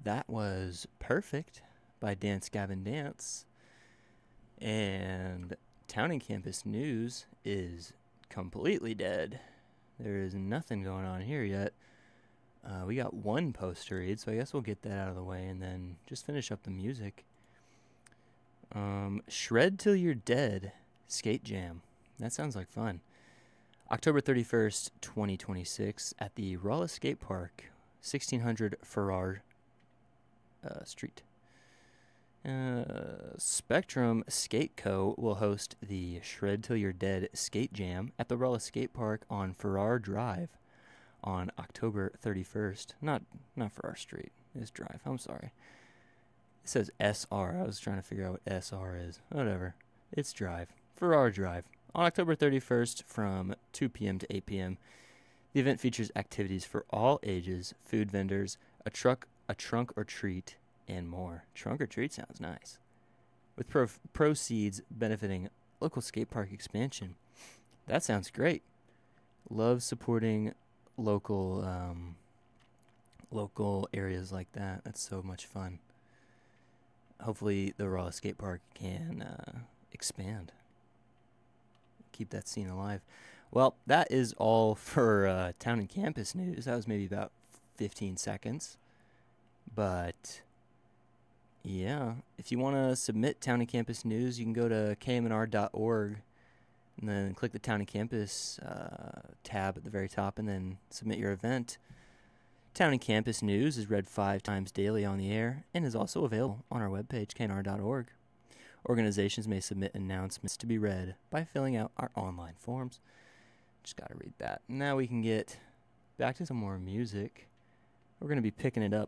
That was Perfect by Dance Gavin Dance. And Town and Campus News is completely dead. There is nothing going on here yet. We got one post to read, so I guess we'll get that out of the way and then just finish up the music. Shred Till You're Dead Skate Jam. That sounds like fun. October 31st, 2026 at the Rolla Skate Park, 1600 Farrar Street. Spectrum Skate Co. will host the Shred Till You're Dead Skate Jam at the Rolla Skate Park on Farrar Drive on October 31st. Not Farrar Street. It's Drive. I'm sorry. It says SR. I was trying to figure out what SR is. Whatever. It's Drive. Farrar Drive. On October 31st from 2 p.m. to 8 p.m. The event features activities for all ages, food vendors, a trunk or treat, and more. Trunk or treat sounds nice. With proceeds benefiting local skate park expansion. That sounds great. Love supporting local areas like that. That's so much fun. Hopefully the Rolla Skate Park can expand. Keep that scene alive. Well, that is all for Town and Campus News. That was maybe about 15 seconds. But yeah, if you want to submit Town and Campus News, you can go to kmnr.org and then click the Town and Campus tab at the very top and then submit your event. Town and Campus News is read 5 times daily on the air and is also available on our webpage, knr.org. Organizations may submit announcements to be read by filling out our online forms. Just got to read that. Now we can get back to some more music. We're going to be picking it up